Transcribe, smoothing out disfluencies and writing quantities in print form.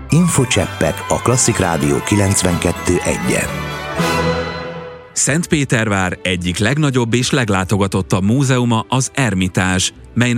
Infocseppek a Klasszik Rádió 92.1-en. Szentpétervár egyik legnagyobb és leglátogatottabb múzeuma az Ermitázs, mely